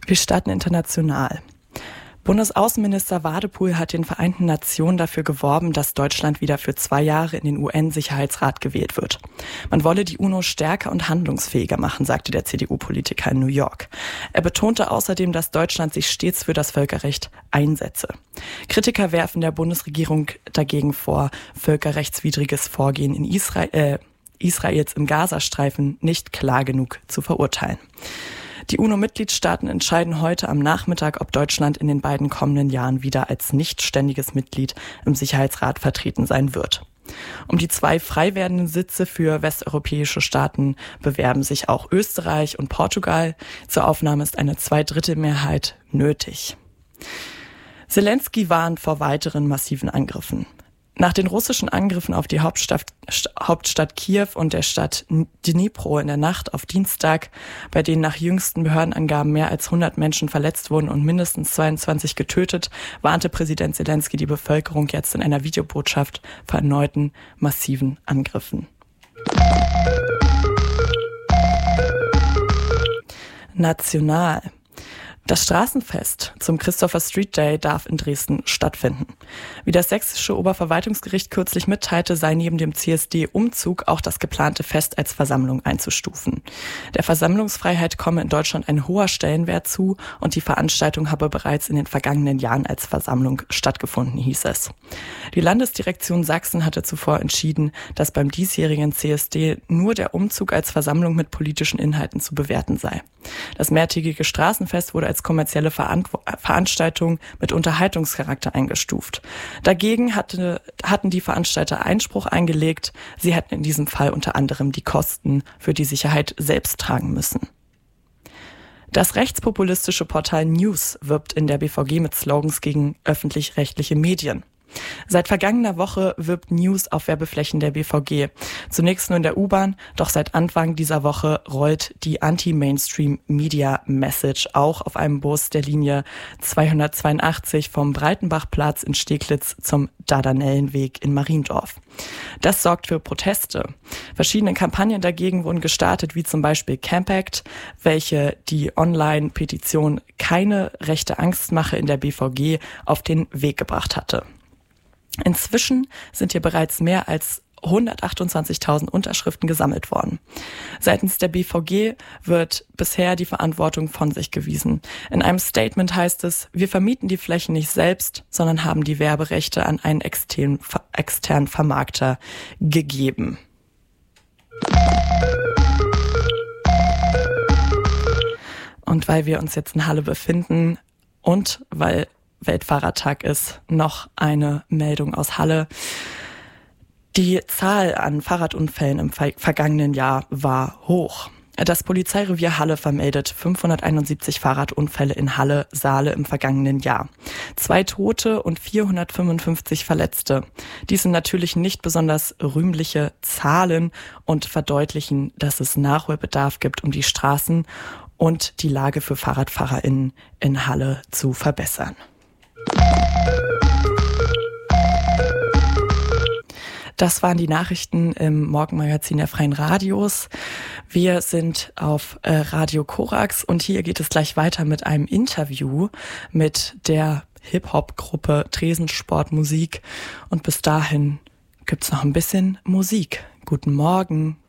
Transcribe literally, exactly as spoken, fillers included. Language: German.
Wir starten international. Bundesaußenminister Wadepool hat den Vereinten Nationen dafür geworben, dass Deutschland wieder für zwei Jahre in den U N-Sicherheitsrat gewählt wird. Man wolle die UNO stärker und handlungsfähiger machen, sagte der C D U-Politiker in New York. Er betonte außerdem, dass Deutschland sich stets für das Völkerrecht einsetze. Kritiker werfen der Bundesregierung dagegen vor, völkerrechtswidriges Vorgehen in Israel, äh, Israels im Gazastreifen nicht klar genug zu verurteilen. Die UNO-Mitgliedstaaten entscheiden heute am Nachmittag, ob Deutschland in den beiden kommenden Jahren wieder als nicht ständiges Mitglied im Sicherheitsrat vertreten sein wird. Um die zwei frei werdenden Sitze für westeuropäische Staaten bewerben sich auch Österreich und Portugal. Zur Aufnahme ist eine Zweidrittelmehrheit nötig. Zelensky warnt vor weiteren massiven Angriffen. Nach den russischen Angriffen auf die Hauptstadt, Hauptstadt Kiew und der Stadt Dnipro in der Nacht auf Dienstag, bei denen nach jüngsten Behördenangaben mehr als hundert Menschen verletzt wurden und mindestens zweiundzwanzig getötet, warnte Präsident Zelensky die Bevölkerung jetzt in einer Videobotschaft vor erneuten massiven Angriffen. National. Das Straßenfest zum Christopher Street Day darf in Dresden stattfinden. Wie das sächsische Oberverwaltungsgericht kürzlich mitteilte, sei neben dem C S D-Umzug auch das geplante Fest als Versammlung einzustufen. Der Versammlungsfreiheit komme in Deutschland ein hoher Stellenwert zu und die Veranstaltung habe bereits in den vergangenen Jahren als Versammlung stattgefunden, hieß es. Die Landesdirektion Sachsen hatte zuvor entschieden, dass beim diesjährigen C S D nur der Umzug als Versammlung mit politischen Inhalten zu bewerten sei. Das mehrtägige Straßenfest wurde als kommerzielle Veranstaltung mit Unterhaltungscharakter eingestuft. Dagegen hatte, hatten die Veranstalter Einspruch eingelegt, sie hätten in diesem Fall unter anderem die Kosten für die Sicherheit selbst tragen müssen. Das rechtspopulistische Portal News wirbt in der B V G mit Slogans gegen öffentlich-rechtliche Medien. Seit vergangener Woche wirbt News auf Werbeflächen der B V G. Zunächst nur in der U-Bahn, doch seit Anfang dieser Woche rollt die Anti-Mainstream-Media-Message auch auf einem Bus der Linie zweihundertzweiundachtzig vom Breitenbachplatz in Steglitz zum Dardanellenweg in Mariendorf. Das sorgt für Proteste. Verschiedene Kampagnen dagegen wurden gestartet, wie zum Beispiel Campact, welche die Online-Petition Keine rechte Angstmache in der B V G auf den Weg gebracht hatte. Inzwischen sind hier bereits mehr als hundertachtundzwanzigtausend Unterschriften gesammelt worden. Seitens der B V G wird bisher die Verantwortung von sich gewiesen. In einem Statement heißt es, wir vermieten die Flächen nicht selbst, sondern haben die Werberechte an einen externen, externen Vermarkter gegeben. Und weil wir uns jetzt in Halle befinden und weil Weltfahrradtag ist, noch eine Meldung aus Halle. Die Zahl an Fahrradunfällen im ver- vergangenen Jahr war hoch. Das Polizeirevier Halle vermeldet fünfhunderteinundsiebzig Fahrradunfälle in Halle-Saale im vergangenen Jahr. Zwei Tote und vierhundertfünfundfünfzig Verletzte. Dies sind natürlich nicht besonders rühmliche Zahlen und verdeutlichen, dass es Nachholbedarf gibt, um die Straßen und die Lage für FahrradfahrerInnen in Halle zu verbessern. Das waren die Nachrichten im Morgenmagazin der Freien Radios. Wir sind auf äh, Radio Korax und hier geht es gleich weiter mit einem Interview mit der Hip-Hop-Gruppe Tresensport Musik. Und bis dahin gibt's noch ein bisschen Musik. Guten Morgen.